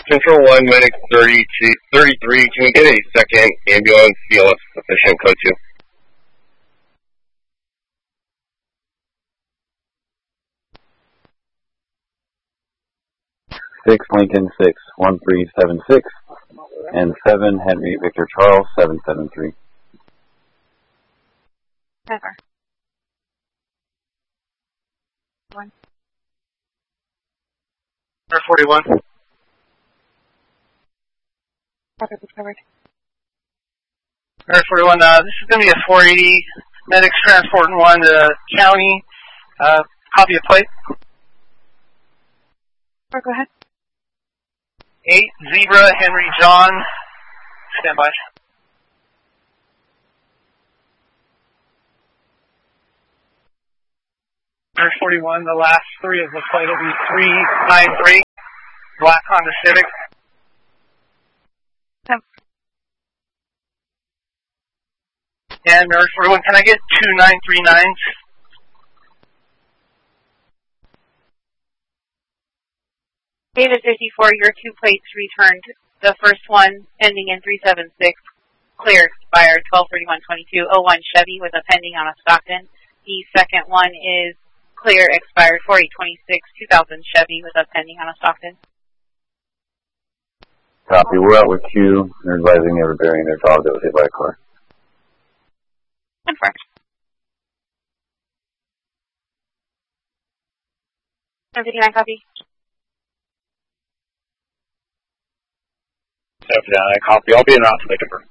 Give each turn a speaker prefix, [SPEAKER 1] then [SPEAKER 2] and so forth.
[SPEAKER 1] Central 1, Medic 33, can we get a second ambulance, BLS sufficient, code 2?
[SPEAKER 2] 6 Lincoln 61376 and 7 Henry Victor Charles 773.
[SPEAKER 3] Never. 1.
[SPEAKER 4] 41.
[SPEAKER 3] Covered.
[SPEAKER 4] 41, this is going to be a 480. Medics transporting 1 to county. Copy of plate.
[SPEAKER 3] Go ahead.
[SPEAKER 4] 8 Zebra Henry John. Stand by. Number 41, the last 3 of the plate will be 393. Black Honda Civic. And Nurse 41, can I get 2939s?
[SPEAKER 3] David 54, your 2 plates returned. The first one ending in 376, clear, expired 12/31/22. 01 Chevy with a pending on a Stockton. The second one is clear, expired 48/26. 2000 Chevy with a pending on a Stockton.
[SPEAKER 2] Copy. We're out with Q. They're advising they were burying their dog that was hit by a car.
[SPEAKER 3] Confirmed. Everything I copy?
[SPEAKER 4] I copy. I'll be in route to the confirm.